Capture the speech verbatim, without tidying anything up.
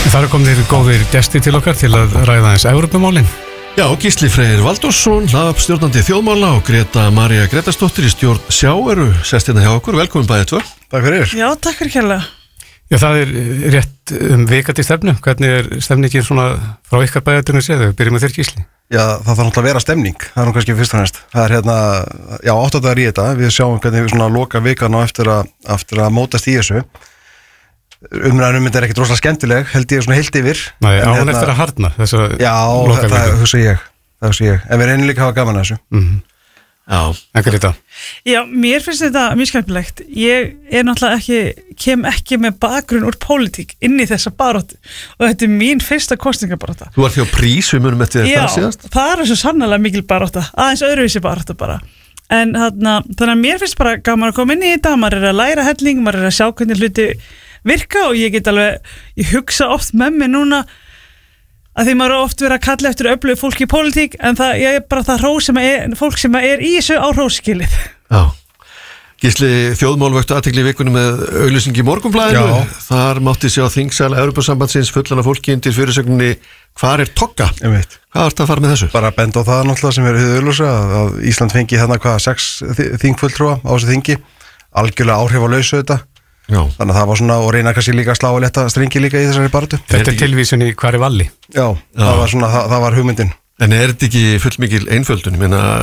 Það eru komnir góðir gestir til okkar til að ræða eins Evrópumálin. Já, Gísli Freyr Valdirsson, hlaðvarpsstjórnandi Þjóðmála og Greta María Gretarsdóttir í stjórn Sjá eru sest hérna hjá okkur. Velkomin bæði tvö. Takk fyrir. Já, takk fyrir kærlega. Já, það er rétt um vika til stefnu. Hvernig er stefningin svona frá ykkar bæjarturnu séð? Við byrjum með þér, Gísli. Já, það þarf náttúrulega að vera stemning. Það er nú kannski fyrst og næst. Það er hérna, já, átta dagar í þetta. Við sjáum hvernig við svona loka vikan á eftir að, eftir að mótast í þessu. Umræðunum þetta er ekkert rosalega skemmtileg, held ég svona heilt yfir. Nei, á hún eftir að harðna þessa já, það, það hugsa ég, það hugsa ég. En við reynum líka að hafa gaman að þessu. Mm-hmm. Já, ekkert þetta. Já, mér finnst þetta mjög skemmtilegt. Ég er náttúrulega ekki, kem ekki með bakgrunn úr pólitík inn í þessa baróttu og þetta er mín fyrsta kosningabarótta. Þú ert hjá Prís, við munum eftir það síðast. Já, það er svo sannlega mikil barótta, aðeins öðruvísi barótta bara. En þarna, þannig að mér finnst bara gaman að koma inn í þetta, maður er að læra helling, maður er að sjá hvernig hluti virka og ég get alveg, ég hugsa oft með mig núna að því maður oft verið að kalla eftir öflugu fólki í pólitík en það ég er bara það hrós sem er, fólk sem er í þessu á hróskilið. Já, Gísli, Þjóðmál vöktu athygli í vikunum með auglýsingi í Morgunblaðinu. Þar mátti sjá þingsal Evrópusambandsins fullan af fólki undir fyrirsögninni hvar er Togga? Hvað ert að fara með þessu? Bara benda á það náttúrulega sem er auðlösa að Ísland fengi þarna hvað sex þingfulltrúa á þessu þingi, algjörlega áhrif á lausu þetta. Já. Þannig að það var svona og reyna kannski líka að slá að leta strengi líka í þessari baráttu. Þetta er tilvísun í hvar er Valli. Já, Já. Það var svona, það, það var hugmyndin. En er þetta ekki fullmikil einföldun? Ég meina,